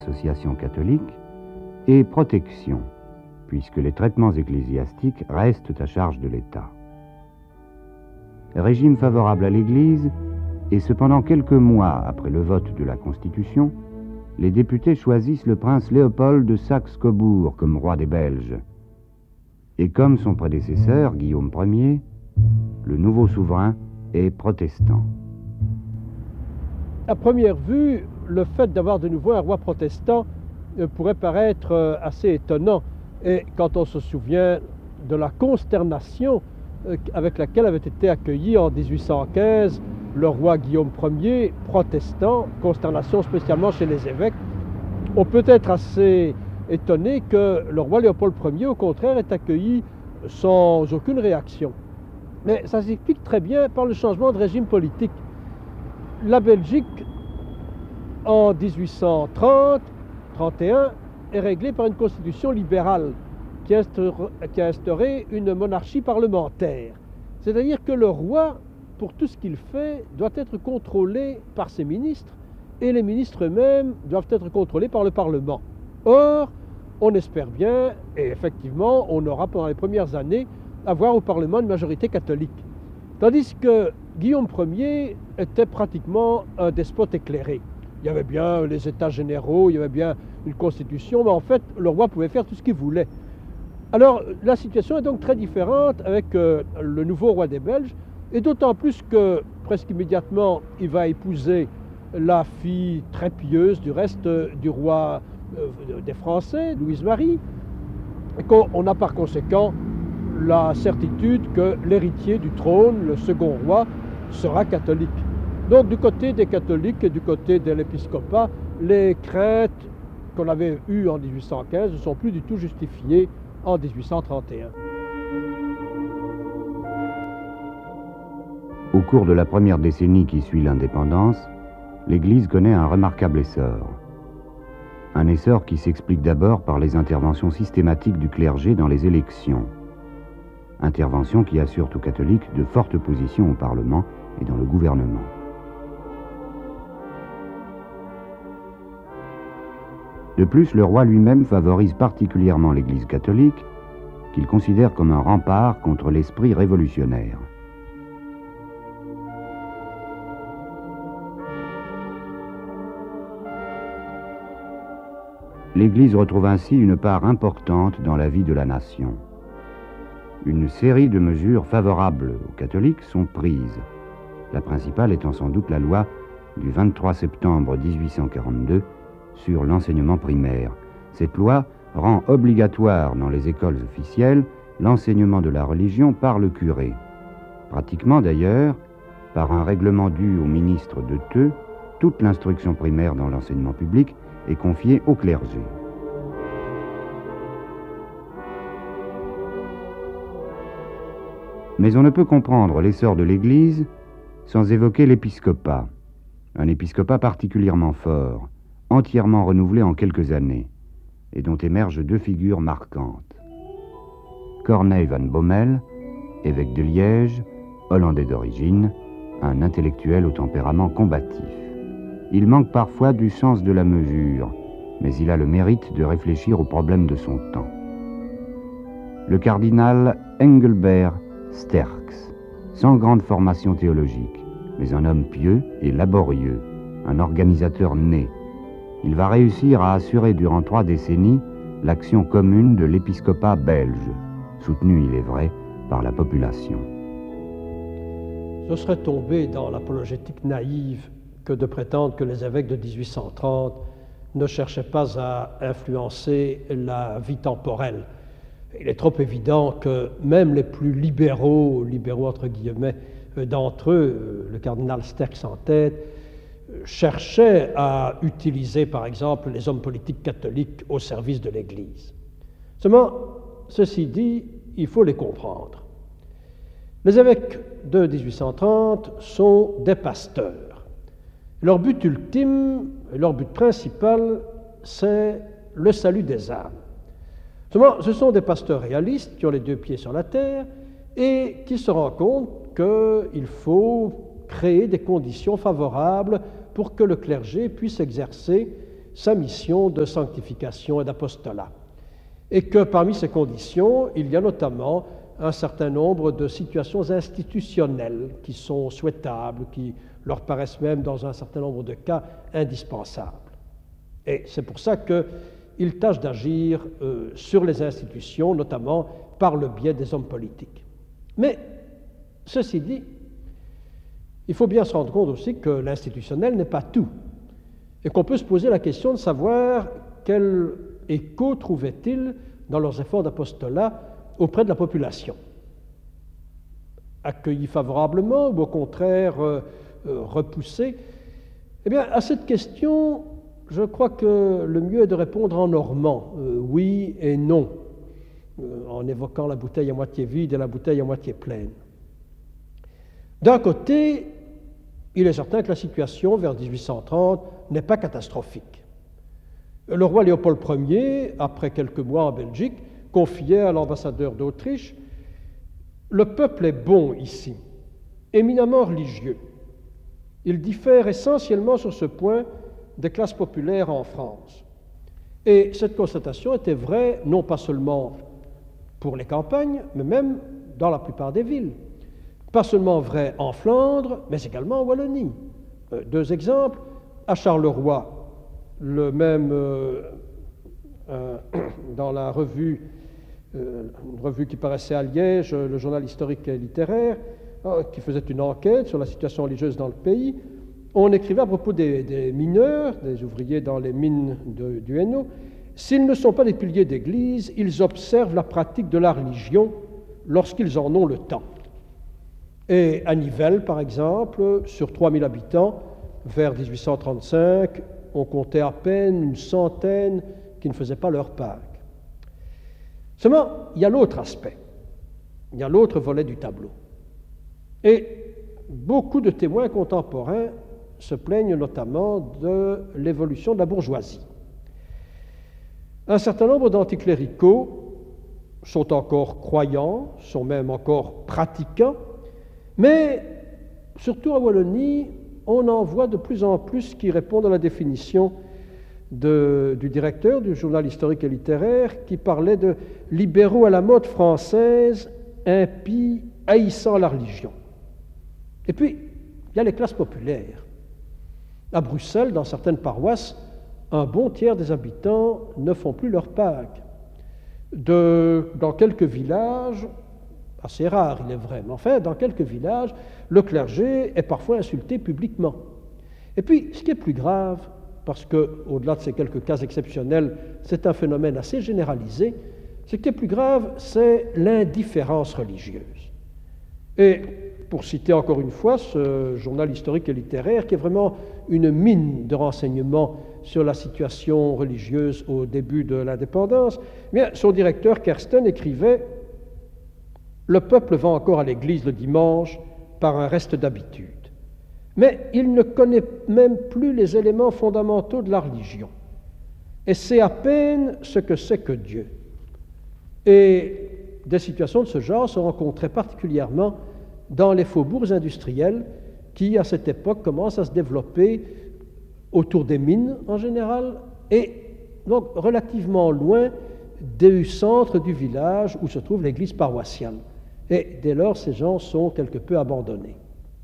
association catholique, et protection, puisque les traitements ecclésiastiques restent à charge de l'État. Régime favorable à l'Église, et cependant quelques mois après le vote de la Constitution, les députés choisissent le prince Léopold de Saxe-Cobourg comme roi des Belges. Et comme son prédécesseur, Guillaume Ier, le nouveau souverain est protestant. À première vue, le fait d'avoir de nouveau un roi protestant pourrait paraître assez étonnant. Et quand on se souvient de la consternation avec laquelle avait été accueilli en 1815 le roi Guillaume Ier, protestant, consternation spécialement chez les évêques, on peut être assez étonné que le roi Léopold Ier, au contraire, est accueilli sans aucune réaction. Mais ça s'explique très bien par le changement de régime politique. La Belgique, en 1830-31, est réglée par une constitution libérale qui a instauré une monarchie parlementaire. C'est-à-dire que le roi, pour tout ce qu'il fait, doit être contrôlé par ses ministres, et les ministres eux-mêmes doivent être contrôlés par le Parlement. Or, on espère bien, et effectivement, on aura pendant les premières années, avoir au Parlement une majorité catholique. Tandis que Guillaume Ier était pratiquement un despote éclairé. Il y avait bien les États généraux, il y avait bien une constitution, mais en fait, le roi pouvait faire tout ce qu'il voulait. Alors, la situation est donc très différente avec le nouveau roi des Belges, et d'autant plus que, presque immédiatement, il va épouser la fille très pieuse du reste du roi des Français, Louise-Marie, et qu'on a par conséquent la certitude que l'héritier du trône, le second roi, sera catholique. Donc du côté des catholiques et du côté de l'épiscopat, les craintes qu'on avait eues en 1815 ne sont plus du tout justifiées en 1831. Au cours de la première décennie qui suit l'indépendance, l'Église connaît un remarquable essor. Un essor qui s'explique d'abord par les interventions systématiques du clergé dans les élections. Interventions qui assurent aux catholiques de fortes positions au Parlement et dans le gouvernement. De plus, le roi lui-même favorise particulièrement l'Église catholique, qu'il considère comme un rempart contre l'esprit révolutionnaire. L'Église retrouve ainsi une part importante dans la vie de la nation. Une série de mesures favorables aux catholiques sont prises, la principale étant sans doute la loi du 23 septembre 1842 sur l'enseignement primaire. Cette loi rend obligatoire dans les écoles officielles l'enseignement de la religion par le curé. Pratiquement d'ailleurs, par un règlement dû au ministre de Theux, toute l'instruction primaire dans l'enseignement public est confiée au clergé. Mais on ne peut comprendre l'essor de l'Église sans évoquer l'épiscopat, un épiscopat particulièrement fort, entièrement renouvelé en quelques années, et dont émergent deux figures marquantes. Corneille van Bommel, évêque de Liège, hollandais d'origine, un intellectuel au tempérament combatif. Il manque parfois du sens de la mesure, mais il a le mérite de réfléchir aux problèmes de son temps. Le cardinal Engelbert Sterckx, sans grande formation théologique, mais un homme pieux et laborieux, un organisateur né. Il va réussir à assurer durant 3 décennies l'action commune de l'épiscopat belge, soutenu, il est vrai, par la population. Ce serait tomber dans l'apologétique naïve que de prétendre que les évêques de 1830 ne cherchaient pas à influencer la vie temporelle. Il est trop évident que même les plus libéraux entre guillemets, d'entre eux, le cardinal Sterckx en tête, cherchaient à utiliser par exemple les hommes politiques catholiques au service de l'Église. Seulement, ceci dit, il faut les comprendre. Les évêques de 1830 sont des pasteurs. Leur but ultime, leur but principal, c'est le salut des âmes. Seulement, ce sont des pasteurs réalistes qui ont les 2 pieds sur la terre et qui se rendent compte qu'il faut créer des conditions favorables pour que le clergé puisse exercer sa mission de sanctification et d'apostolat. Et que parmi ces conditions, il y a notamment un certain nombre de situations institutionnelles qui sont souhaitables, qui leur paraissent même dans un certain nombre de cas indispensables. Et c'est pour ça qu'il tâche d'agir sur les institutions, notamment par le biais des hommes politiques. Mais, ceci dit, il faut bien se rendre compte aussi que l'institutionnel n'est pas tout, et qu'on peut se poser la question de savoir quel écho trouvaient-ils dans leurs efforts d'apostolat auprès de la population. Accueillis favorablement ou au contraire repoussés? Eh bien, à cette question, je crois que le mieux est de répondre en normand, oui et non, en évoquant la bouteille à moitié vide et la bouteille à moitié pleine. D'un côté, il est certain que la situation vers 1830 n'est pas catastrophique. Le roi Léopold Ier, après quelques mois en Belgique, confiait à l'ambassadeur d'Autriche: « Le peuple est bon ici, éminemment religieux. Il diffère essentiellement sur ce point des classes populaires en France. » Et cette constatation était vraie non pas seulement pour les campagnes, mais même dans la plupart des villes. Pas seulement vrai en Flandre, mais également en Wallonie. Deux exemples. À Charleroi, le même, dans la revue, une revue qui paraissait à Liège, le journal historique et littéraire, qui faisait une enquête sur la situation religieuse dans le pays, on écrivait à propos des mineurs, des ouvriers dans les mines du Hainaut: « S'ils ne sont pas des piliers d'église, ils observent la pratique de la religion lorsqu'ils en ont le temps. » Et à Nivelles, par exemple, sur 3000 habitants, vers 1835, on comptait à peine une centaine qui ne faisaient pas leur Pâques. Seulement, il y a l'autre aspect, il y a l'autre volet du tableau. Et beaucoup de témoins contemporains se plaignent notamment de l'évolution de la bourgeoisie. Un certain nombre d'anticléricaux sont encore croyants, sont même encore pratiquants, mais surtout en Wallonie, on en voit de plus en plus qui répondent à la définition du directeur du journal historique et littéraire, qui parlait de libéraux à la mode française, impies, haïssant la religion. Et puis, il y a les classes populaires. À Bruxelles, dans certaines paroisses, un bon tiers des habitants ne font plus leur Pâques. Dans quelques villages, assez rare il est vrai, mais enfin, dans quelques villages, le clergé est parfois insulté publiquement. Et puis, ce qui est plus grave, parce qu'au-delà de ces quelques cas exceptionnels, c'est un phénomène assez généralisé, ce qui est plus grave, c'est l'indifférence religieuse. Et pour citer encore une fois ce journal historique et littéraire, qui est vraiment une mine de renseignements sur la situation religieuse au début de l'indépendance, eh bien, son directeur Kersten écrivait: « Le peuple va encore à l'église le dimanche par un reste d'habitude, mais il ne connaît même plus les éléments fondamentaux de la religion, et sait à peine ce que c'est que Dieu. » Et des situations de ce genre se rencontraient particulièrement dans les faubourgs industriels qui, à cette époque, commencent à se développer autour des mines en général, et donc relativement loin du centre du village où se trouve l'église paroissiale. Et dès lors, ces gens sont quelque peu abandonnés.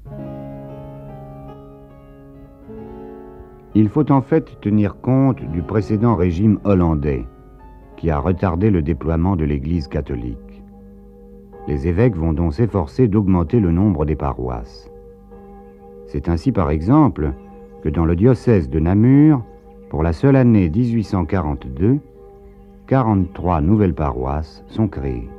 Il faut en fait tenir compte du précédent régime hollandais, qui a retardé le déploiement de l'Église catholique. Les évêques vont donc s'efforcer d'augmenter le nombre des paroisses. C'est ainsi, par exemple, que dans le diocèse de Namur, pour la seule année 1842, 43 nouvelles paroisses sont créées.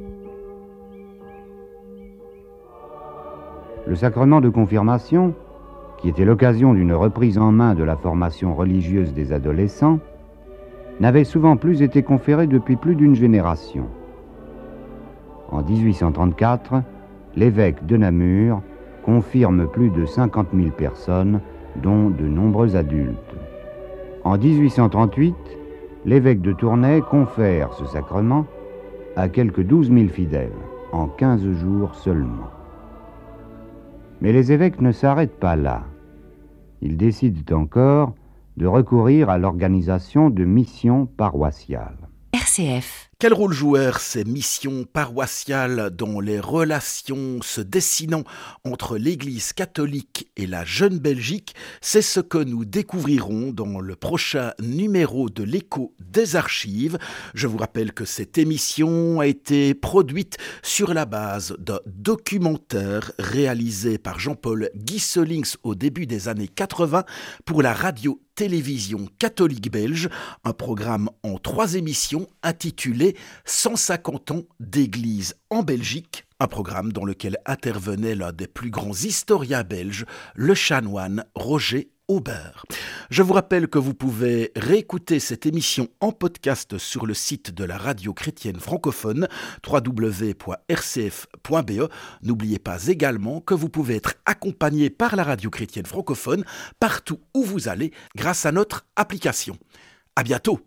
Le sacrement de confirmation, qui était l'occasion d'une reprise en main de la formation religieuse des adolescents, n'avait souvent plus été conféré depuis plus d'une génération. En 1834, l'évêque de Namur confirme plus de 50 000 personnes, dont de nombreux adultes. En 1838, l'évêque de Tournai confère ce sacrement à quelques 12 000 fidèles, en 15 jours seulement. Mais les évêques ne s'arrêtent pas là. Ils décident encore de recourir à l'organisation de missions paroissiales. RCF. Quel rôle jouèrent ces missions paroissiales dans les relations se dessinant entre l'Église catholique et la jeune Belgique? C'est ce que nous découvrirons dans le prochain numéro de l'Écho des archives. Je vous rappelle que cette émission a été produite sur la base d'un documentaire réalisé par Jean-Paul Guisselings au début des années 80 pour la radio-télévision catholique belge, un programme en 3 émissions intitulé 150 ans d'église en Belgique, un programme dans lequel intervenait l'un des plus grands historiens belges, le chanoine Roger Aubert. Je vous rappelle que vous pouvez réécouter cette émission en podcast sur le site de la radio chrétienne francophone www.rcf.be. N'oubliez pas également que vous pouvez être accompagné par la radio chrétienne francophone partout où vous allez grâce à notre application. À bientôt.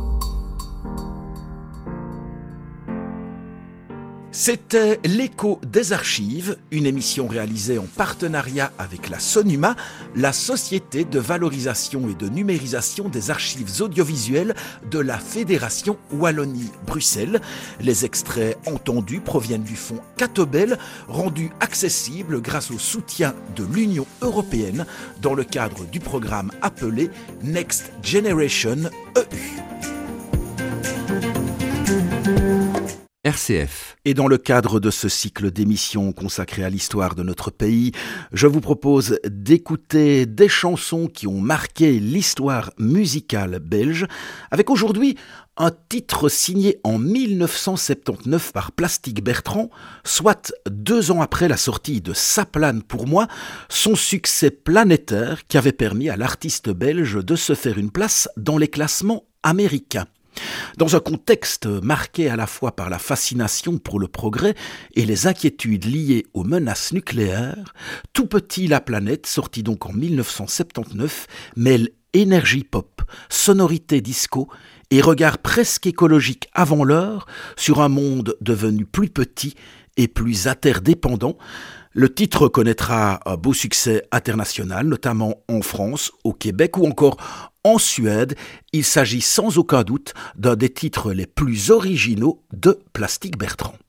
C'était l'Écho des archives, une émission réalisée en partenariat avec la Sonuma, la Société de valorisation et de numérisation des archives audiovisuelles de la Fédération Wallonie-Bruxelles. Les extraits entendus proviennent du fonds Catobel, rendu accessible grâce au soutien de l'Union européenne dans le cadre du programme appelé Next Generation EU. RCF. Et dans le cadre de ce cycle d'émissions consacré à l'histoire de notre pays, je vous propose d'écouter des chansons qui ont marqué l'histoire musicale belge, avec aujourd'hui un titre signé en 1979 par Plastic Bertrand, soit 2 ans après la sortie de Ça plane pour moi, son succès planétaire qui avait permis à l'artiste belge de se faire une place dans les classements américains. Dans un contexte marqué à la fois par la fascination pour le progrès et les inquiétudes liées aux menaces nucléaires, Tout petit la planète, sorti donc en 1979, mêle énergie pop, sonorité disco et regard presque écologique avant l'heure sur un monde devenu plus petit et plus interdépendant. Le titre connaîtra un beau succès international, notamment en France, au Québec ou encore en Suède. Il s'agit sans aucun doute d'un des titres les plus originaux de Plastic Bertrand.